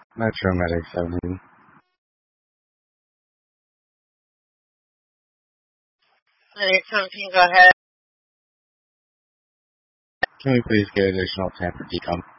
Metro Medic 17. Medic 17, go ahead. Can we please get additional 10 for decom?